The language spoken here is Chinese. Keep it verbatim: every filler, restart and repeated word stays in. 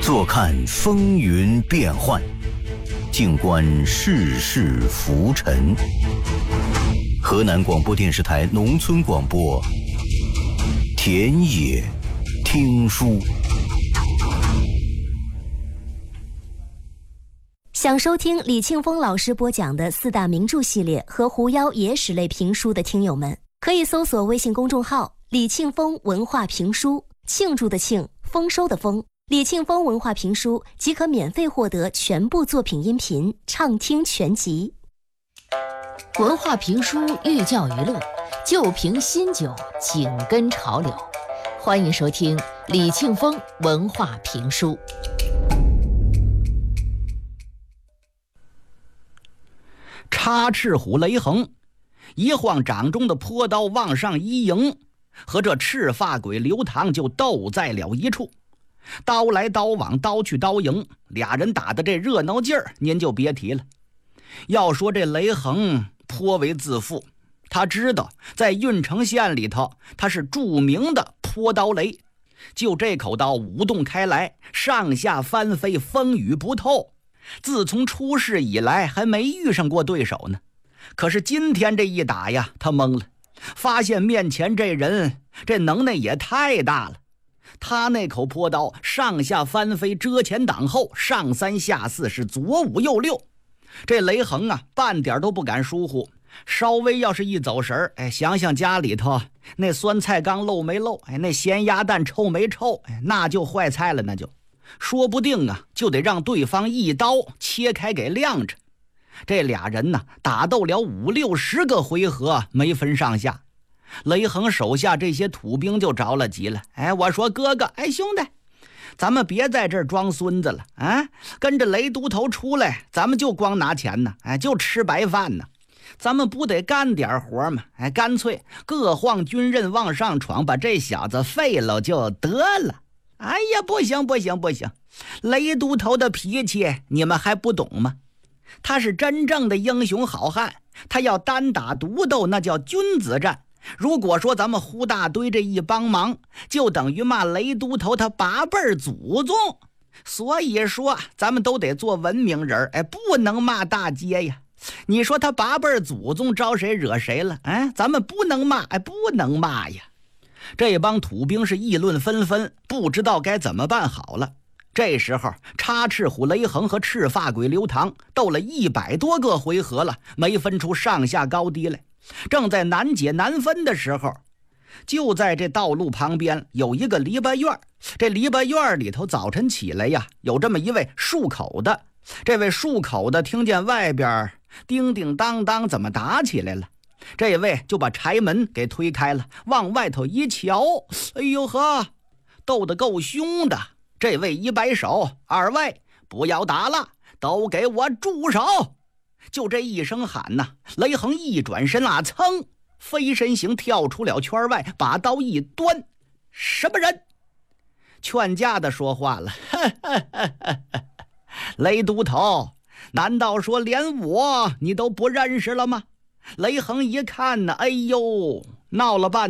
坐看风云变幻，静观世事浮沉。河南广播电视台农村广播，田野听书。 想收听李庆峰老师播讲的四大名著系列和狐妖野史类评书的听友们，可以搜索微信公众号李庆峰文化评书，庆祝的庆，丰收的丰，李庆峰文化评书即可免费获得全部作品音频畅听全集。 文化评书寓教于乐，旧评新酒，紧跟潮流。欢迎收听李庆峰文化评书。 插翅虎雷横，一晃掌中的坡刀往上一迎，和这赤发鬼刘唐就斗在了一处。刀来刀往，刀去刀迎，俩人打的这热闹劲儿，您就别提了。要说这雷横颇为自负，他知道在郓城县里头，他是著名的泼刀雷，就这口刀舞动开来，上下翻飞，风雨不透。自从出世以来还没遇上过对手呢，可是今天这一打呀，他懵了，发现面前这人这能耐也太大了。他那口泼刀上下翻飞，遮前挡后，上三下四，是左五右六。这雷横啊，半点都不敢疏忽，稍微要是一走神，哎，想想家里头那酸菜缸漏没漏，哎，那咸鸭蛋臭没臭，哎，那就坏菜了，那就说不定啊，就得让对方一刀切开给晾着。这俩人呢，打斗了五六十个回合，没分上下。雷横手下这些土兵就着了急了，哎，我说哥哥，哎兄弟，咱们别在这儿装孙子了啊！跟着雷都头出来，咱们就光拿钱呢，哎，就吃白饭呢。咱们不得干点活吗？哎，干脆各晃军刃往上闯，把这小子废了就得了。哎呀，不行不行不行，雷都头的脾气你们还不懂吗？他是真正的英雄好汉，他要单打独斗，那叫君子战。如果说咱们呼大堆这一帮忙，就等于骂雷都头他八辈祖宗。所以说咱们都得做文明人，哎，不能骂大街呀。你说他八辈祖宗招谁惹谁了？哎，咱们不能骂，哎，不能骂呀。这帮土兵是议论纷纷，不知道该怎么办好了。这时候插翅虎雷横和赤发鬼刘唐斗了一百多个回合了，没分出上下高低来。正在难解难分的时候，就在这道路旁边有一个篱笆院，这篱笆院里头早晨起来呀，有这么一位漱口的。这位漱口的听见外边叮叮当当怎么打起来了，这位就把柴门给推开了，往外头一瞧，哎呦呵，斗得够凶的。这位一摆手，二位不要打了，都给我住手。就这一声喊呐，雷横一转身啊，噌，飞身形跳出了圈外，把刀一端。什么人？劝架的说话了，雷都头，难道说连我你都不认识了吗？雷横一看呢，哎呦，闹了半